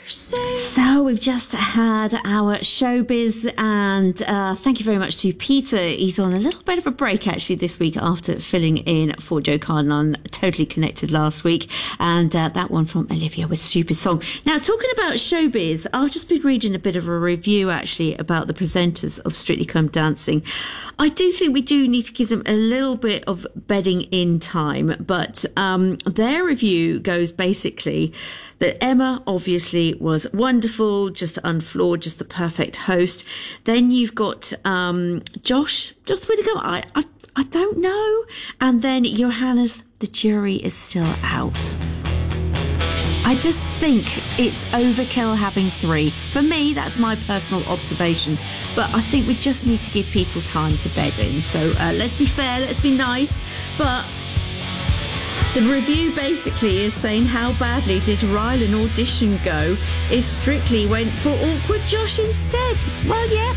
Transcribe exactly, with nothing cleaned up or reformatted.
So we've just had our showbiz, and uh, thank you very much to Peter. He's on a little bit of a break actually this week after filling in for Joe Cardin on Totally Connected last week, and uh, that one from Olivia with Stupid Song. Now, talking about showbiz, I've just been reading a bit of a review actually about the presenters of Strictly Come Dancing. I do think we do need to give them a little bit of bedding in time, but um, their review goes basically that Emma obviously was wonderful, just unflawed, just the perfect host. Then you've got um, Josh, just Widdicombe, I, I, I don't know. And then Johannes, the jury is still out. I just think it's overkill having three. For me, that's my personal observation. But I think we just need to give people time to bed in. So uh, let's be fair, let's be nice. But the review basically is saying, how badly did Rylan audition go if Strictly went for awkward Josh instead? Well, yeah,